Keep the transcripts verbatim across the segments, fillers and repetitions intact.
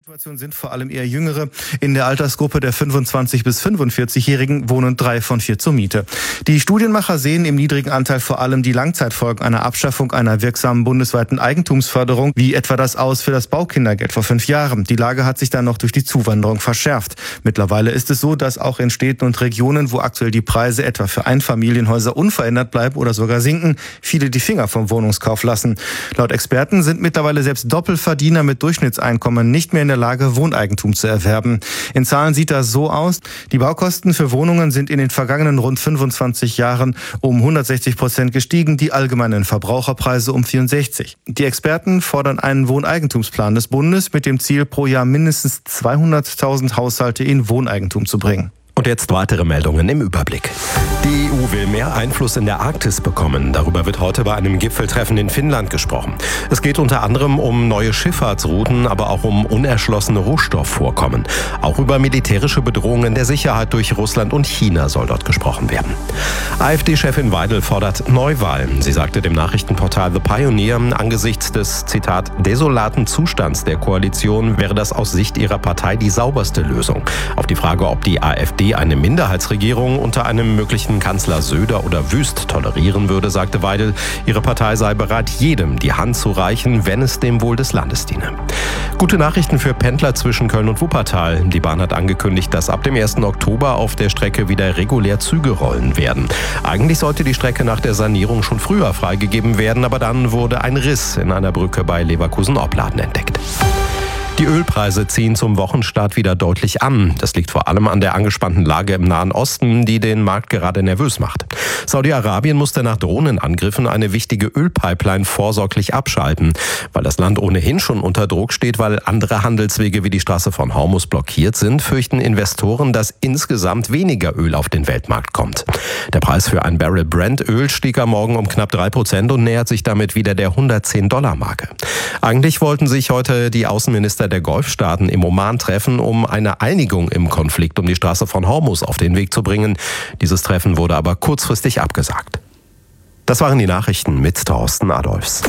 Situation sind vor allem eher Jüngere. In der Altersgruppe der fünfundzwanzig- bis fünfundvierzig-Jährigen wohnen drei von vier zur Miete. Die Studienmacher sehen im niedrigen Anteil vor allem die Langzeitfolgen einer Abschaffung einer wirksamen bundesweiten Eigentumsförderung, wie etwa das Aus für das Baukindergeld vor fünf Jahren. Die Lage hat sich dann noch durch die Zuwanderung verschärft. Mittlerweile ist es so, dass auch in Städten und Regionen, wo aktuell die Preise etwa für Einfamilienhäuser unverändert bleiben oder sogar sinken, viele die Finger vom Wohnungskauf lassen. Laut Experten sind mittlerweile selbst Doppelverdiener mit Durchschnittseinkommen nicht mehr in der Lage, Wohneigentum zu erwerben. In Zahlen sieht das so aus: Die Baukosten für Wohnungen sind in den vergangenen rund fünfundzwanzig Jahren um hundertsechzig Prozent gestiegen, die allgemeinen Verbraucherpreise um vierundsechzig. Die Experten fordern einen Wohneigentumsplan des Bundes mit dem Ziel, pro Jahr mindestens zweihunderttausend Haushalte in Wohneigentum zu bringen. Und jetzt weitere Meldungen im Überblick. Die E U will mehr Einfluss in der Arktis bekommen. Darüber wird heute bei einem Gipfeltreffen in Finnland gesprochen. Es geht unter anderem um neue Schifffahrtsrouten, aber auch um unerschlossene Rohstoffvorkommen. Auch über militärische Bedrohungen der Sicherheit durch Russland und China soll dort gesprochen werden. AfD-Chefin Weidel fordert Neuwahlen. Sie sagte dem Nachrichtenportal The Pioneer, angesichts des, Zitat, desolaten Zustands der Koalition wäre das aus Sicht ihrer Partei die sauberste Lösung. Auf die Frage, ob die AfD eine Minderheitsregierung unter einem möglichen Kanzler Söder oder Wüst tolerieren würde, sagte Weidel, ihre Partei sei bereit, jedem die Hand zu reichen, wenn es dem Wohl des Landes diene. Gute Nachrichten für Pendler zwischen Köln und Wuppertal. Die Bahn hat angekündigt, dass ab dem ersten Oktober auf der Strecke wieder regulär Züge rollen werden. Eigentlich sollte die Strecke nach der Sanierung schon früher freigegeben werden, aber dann wurde ein Riss in einer Brücke bei Leverkusen-Opladen entdeckt. Die Ölpreise ziehen zum Wochenstart wieder deutlich an. Das liegt vor allem an der angespannten Lage im Nahen Osten, die den Markt gerade nervös macht. Saudi-Arabien musste nach Drohnenangriffen eine wichtige Ölpipeline vorsorglich abschalten. Weil das Land ohnehin schon unter Druck steht, weil andere Handelswege wie die Straße von Hormuz blockiert sind, fürchten Investoren, dass insgesamt weniger Öl auf den Weltmarkt kommt. Der Preis für ein Barrel Brent-Öl stieg am Morgen um knapp drei Prozent und nähert sich damit wieder der hundertzehn-Dollar-Marke. Eigentlich wollten sich heute die Außenminister der Golfstaaten im Oman treffen, um eine Einigung im Konflikt um die Straße von Hormuz auf den Weg zu bringen. Dieses Treffen wurde aber kurzfristig abgesagt. Das waren die Nachrichten mit Thorsten Adolfs.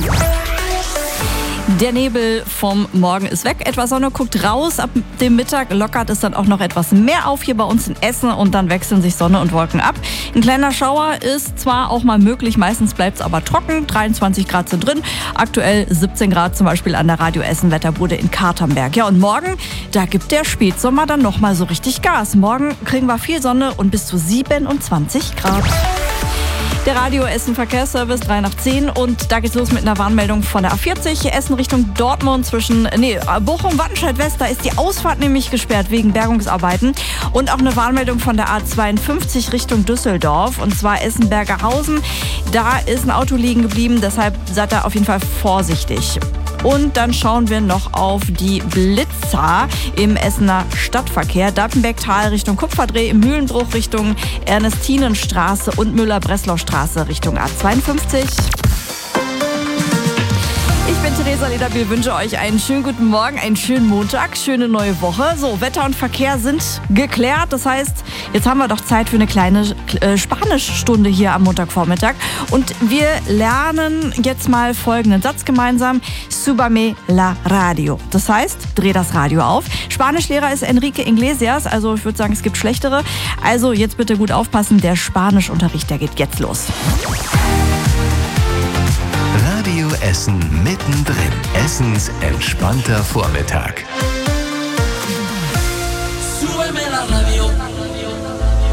Der Nebel vom Morgen ist weg. Etwas Sonne guckt raus. Ab dem Mittag lockert es dann auch noch etwas mehr auf hier bei uns in Essen und dann wechseln sich Sonne und Wolken ab. Ein kleiner Schauer ist zwar auch mal möglich, meistens bleibt es aber trocken. dreiundzwanzig Grad sind drin. Aktuell siebzehn Grad zum Beispiel an der Radio Essen Wetterbude in Katernberg. Ja, und morgen, da gibt der Spätsommer dann nochmal so richtig Gas. Morgen kriegen wir viel Sonne und bis zu siebenundzwanzig Grad. Der Radio Essen Verkehrsservice drei nach zehn und da geht's los mit einer Warnmeldung von der A vierzig Essen Richtung Dortmund zwischen nee, Bochum-Wattenscheid-West. Da ist die Ausfahrt nämlich gesperrt wegen Bergungsarbeiten und auch eine Warnmeldung von der A zweiundfünfzig Richtung Düsseldorf und zwar Essen-Bergerhausen. Da ist ein Auto liegen geblieben, deshalb seid da auf jeden Fall vorsichtig. Und dann schauen wir noch auf die Blitzer im Essener Stadtverkehr. Dappenbecktal Richtung Kupferdreh, im Mühlenbruch Richtung Ernestinenstraße und Müller-Breslau-Straße Richtung A zweiundfünfzig. Ich bin Theresa Lederbiel, wünsche euch einen schönen guten Morgen, einen schönen Montag, schöne neue Woche. So, Wetter und Verkehr sind geklärt. Das heißt, jetzt haben wir doch Zeit für eine kleine äh, Spanischstunde hier am Montagvormittag. Und wir lernen jetzt mal folgenden Satz gemeinsam. Súbame la radio. Das heißt, dreh das Radio auf. Spanischlehrer ist Enrique Iglesias, also ich würde sagen, es gibt schlechtere. Also jetzt bitte gut aufpassen, der Spanischunterricht, der geht jetzt los. Radio Essen mittendrin. Essens entspannter Vormittag.